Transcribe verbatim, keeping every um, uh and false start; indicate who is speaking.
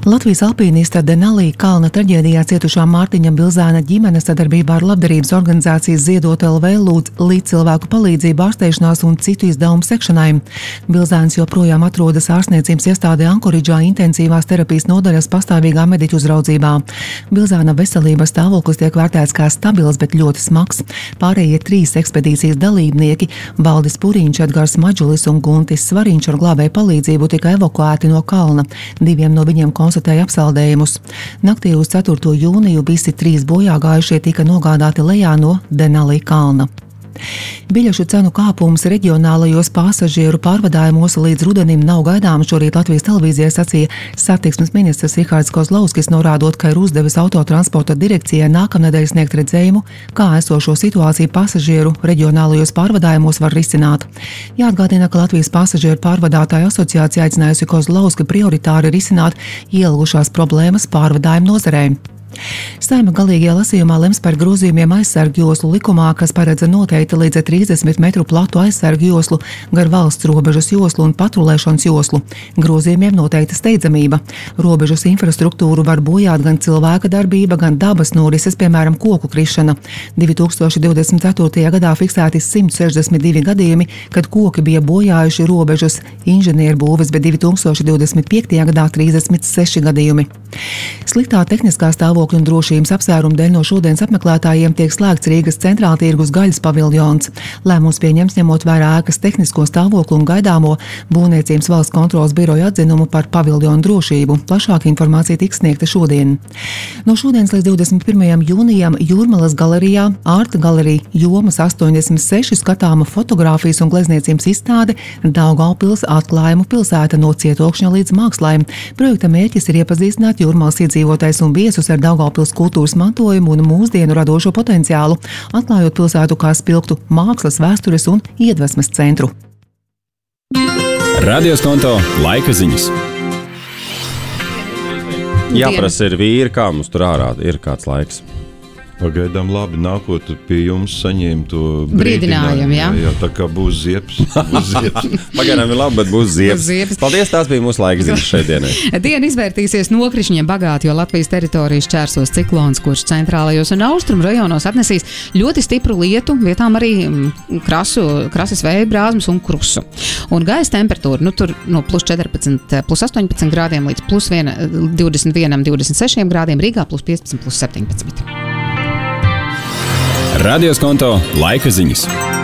Speaker 1: Latvijas alpīnista Denalī kalna traģēdijā cietušā Mārtiņa Bilzāna ģimene sadarbībā ar labdarības organizācijas Ziedot L V lūdz līdzcilvēku palīdzību ārstēšanās un citu izdevumu sekšanai. Bilzāns joprojām atrodas ārstniecības iestādē Ankoridžā intensīvās terapijas nodaļas pastāvīgā mediķu uzraudzībā. Bilzāna veselības stāvoklis tiek vērtēts kā stabils, bet ļoti smags. Pārējie trīs ekspedīcijas dalībnieki – Valdis Puriņš, Edgars Maģulis un Guntis Svariņš ar glābēju palīdzību tika evakuēti no kalna. Diviem no viņiem konstatēja apsaldējumus. Naktī uz ceturto jūniju visi trīs bojāgājušie tika nogādāti lejā no Denalī kalna. Biļešu cenu kāpums reģionālajos pasažieru pārvadājumos līdz rudenim nav gaidāms, šorīt Latvijas televīzijai sacīja satiksmes ministrs Rihards Kozlovskis, norādot, ka ir uzdevis autotransporta direkcijai nākamnedēļ sniegt redzējumu, kā esošo situāciju pasažieru reģionālajos pārvadājumos var risināt. Jāatgādina, ka Latvijas pasažieru pārvadātāju asociācija aicinājusi Kozlovski prioritāri risināt ielgušās problēmas pārvadājumu nozarē. Saeima galīgajā lasījumā lems par grozījumiem aizsargu joslu likumā, kas paredz noteikti līdz trīsdesmit metru platu aizsargu joslu gar valsts robežas joslu un patrulēšanas joslu. Grozījumiem noteikta steidzamība. Robežas infrastruktūru var bojāt gan cilvēka darbība, gan dabas norises, piemēram, koku krišana. divi tūkstoši divdesmit ceturtajā gadā fiksēti simt sešdesmit divi gadījumi, kad koki bija bojājuši robežas inženierbūves, bet divi tūkstoši divdesmit piektajā gadā trīsdesmit seši gadījumi. Sliktā tehniskā stāvokļa un drošības apsvērumu dēļ no šodienas apmeklētājiem tiek slēgts Rīgas centrāltirgus gaļas paviljons. Lēmums pieņems ņemot vērā ēkas tehnisko stāvokli un gaidāmo Būvniecības valsts kontroles biroja atzinumu par paviljonu drošību. Plašāka informācija tiks sniegta šodien. No šodienas līdz divdesmit pirmajam jūnijam Jūrmalas galerijā Ārta galerija jomas astoņdesmit seši skatāma fotogrāfijas un glezniecības izstāde Daugavpils atklājumu pilsēta no cietokšņa līdz mākslai. Projekta mērķis ir iepazīstināt Jūrmalas iedzīvotājus un viesus ar Daugavpils kultūras mantojumu un mūsdienu radošo potenciālu, atklājot pilsētu kā spilgtu mākslas, vēstures un iedvesmas centru.
Speaker 2: Radio Skonto laika ziņas. Jāprasa ir vīri, kā mums tur ārā ir kāds laiks.
Speaker 3: Pagaidām labi, nākot pie jums saņēma to
Speaker 4: brīdinājumu, jā.
Speaker 3: jā, tā kā būs zieps. Būs zieps.
Speaker 2: Pagaidām ir labi, bet būs zieps.
Speaker 4: zieps.
Speaker 2: Paldies, tās bija mūsu laika ziņas šai dienai.
Speaker 4: Diena izvērtīsies nokrišņiem bagāti, jo Latvijas teritorijas čērsos ciklons, kurš centrālajos un austrumu rajonos atnesīs ļoti stipru lietu, vietām arī krasu, krasas vēja brāzmas un krusu. Un gaisa temperatūra, nu tur no plus četrpadsmit, plus astoņpadsmit grādiem līdz plus divdesmit viens, divdesmit seši grādiem, Rīgā plus piecpadsmit, plus septiņpadsmit.
Speaker 2: Radio Skonto laika ziņas.